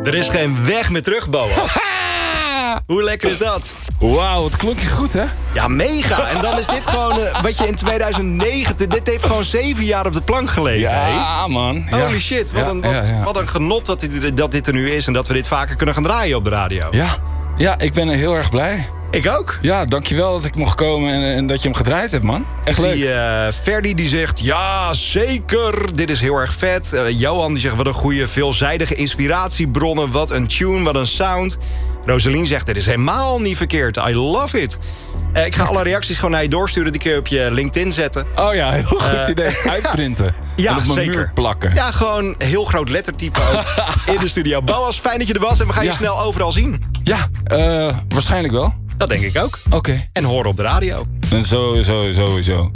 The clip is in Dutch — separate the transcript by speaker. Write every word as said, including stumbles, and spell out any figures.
Speaker 1: Er is geen weg meer terug, Boas. Hoe lekker is dat?
Speaker 2: Wauw, het klonk je goed, hè?
Speaker 1: Ja, mega. En dan is dit gewoon uh, wat je in tweeduizend negen... Dit heeft gewoon zeven jaar op de plank gelegen.
Speaker 2: Ja,
Speaker 1: hè?
Speaker 2: man.
Speaker 1: Holy
Speaker 2: ja.
Speaker 1: shit, wat,
Speaker 2: ja,
Speaker 1: een, wat,
Speaker 2: ja, ja.
Speaker 1: wat een genot dat dit, dat dit er nu is... en dat we dit vaker kunnen gaan draaien op de radio.
Speaker 2: Ja, ja, ik ben er heel erg blij.
Speaker 1: Ik ook.
Speaker 2: Ja, dankjewel dat ik mocht komen en, en dat je hem gedraaid hebt, man. Echt
Speaker 1: ik
Speaker 2: leuk.
Speaker 1: zie uh, Ferdi die zegt, ja, zeker, dit is heel erg vet. Uh, Johan die zegt, wat een goede veelzijdige inspiratiebronnen. Wat een tune, wat een sound. Rosalien zegt, dit is helemaal niet verkeerd. I love it. Uh, ik ga alle reacties gewoon naar je doorsturen. Die kun je op je LinkedIn zetten.
Speaker 2: Oh ja, heel goed
Speaker 1: Uh,
Speaker 2: idee. Uitprinten.
Speaker 1: Ja,
Speaker 2: en op mijn
Speaker 1: zeker.
Speaker 2: muur plakken.
Speaker 1: Ja, gewoon heel groot lettertype ook in de studio. Boas, fijn dat je er was en we gaan je
Speaker 2: Ja.
Speaker 1: snel overal zien.
Speaker 2: Ja, uh, waarschijnlijk wel.
Speaker 1: Dat denk ik ook.
Speaker 2: Oké. Okay.
Speaker 1: En horen op de radio.
Speaker 2: En sowieso, sowieso.